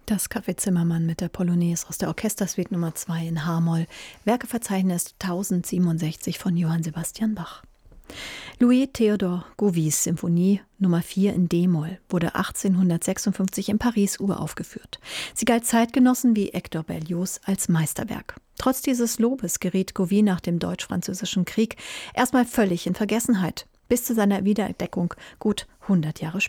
Das Café Zimmermann mit der Polonaise aus der Orchestersuite Nummer 2 in H-Moll. Werkeverzeichnis 1067 von Johann Sebastian Bach. Louis Théodore Gauvis Symphonie Nummer 4 in D-Moll wurde 1856 in Paris uraufgeführt. Sie galt Zeitgenossen wie Hector Berlioz als Meisterwerk. Trotz dieses Lobes geriet Gauvis nach dem Deutsch-Französischen Krieg erstmal völlig in Vergessenheit, bis zu seiner Wiederentdeckung gut 100 Jahre später.